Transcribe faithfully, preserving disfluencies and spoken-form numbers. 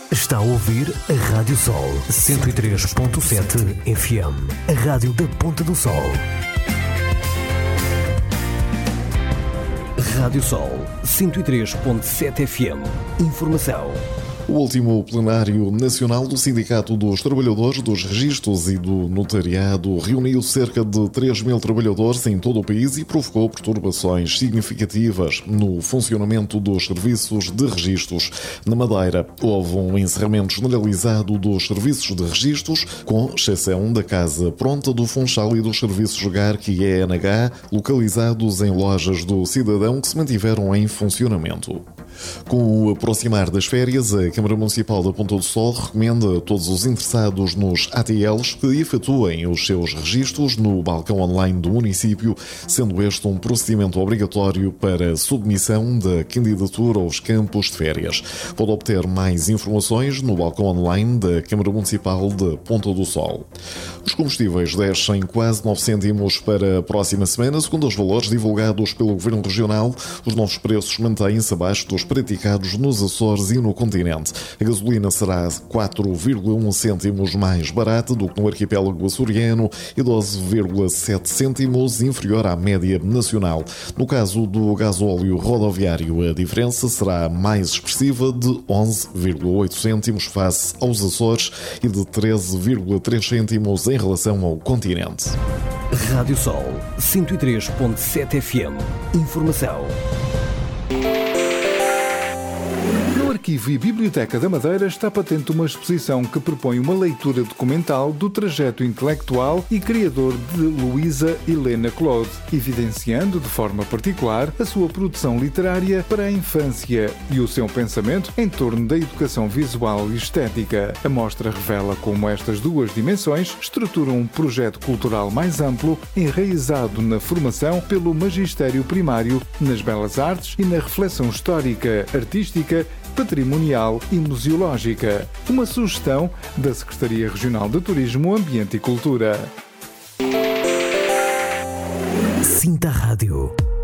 Está a ouvir a Rádio Sol cento e três ponto sete F M, a rádio da Ponta do Sol. Rádio Sol cento e três ponto sete F M. Informação. O último plenário nacional do Sindicato dos Trabalhadores dos Registros e do Notariado reuniu cerca de três mil trabalhadores em todo o país e provocou perturbações significativas no funcionamento dos serviços de registros. Na Madeira, houve um encerramento generalizado dos serviços de registros, com exceção da Casa Pronta do Funchal e dos serviços G A R C e E N H, localizados em lojas do cidadão que se mantiveram em funcionamento. Com o aproximar das férias, a Câmara Municipal da Ponta do Sol recomenda a todos os interessados nos A T Ls que efetuem os seus registros no balcão online do município, sendo este um procedimento obrigatório para submissão da candidatura aos campos de férias. Pode obter mais informações no balcão online da Câmara Municipal da Ponta do Sol. Os combustíveis descem quase nove cêntimos para a próxima semana, segundo os valores divulgados pelo Governo Regional. Os novos preços mantêm-se abaixo dos praticados nos Açores e no continente. A gasolina será quatro vírgula um cêntimos mais barata do que no arquipélago açoriano e doze vírgula sete cêntimos inferior à média nacional. No caso do gasóleo rodoviário, a diferença será mais expressiva, de onze vírgula oito cêntimos face aos Açores e de treze vírgula três cêntimos em relação ao continente. Rádio Sol cento e três ponto sete F M. Informação. No Arquivo e Biblioteca da Madeira está patente uma exposição que propõe uma leitura documental do trajeto intelectual e criador de Luísa Helena Claude, evidenciando de forma particular a sua produção literária para a infância e o seu pensamento em torno da educação visual e estética. A mostra revela como estas duas dimensões estruturam um projeto cultural mais amplo, enraizado na formação pelo magistério primário, nas belas artes e na reflexão histórica, artística, patrimonial e museológica. Uma sugestão da Secretaria Regional de Turismo, Ambiente e Cultura. Sinta Rádio.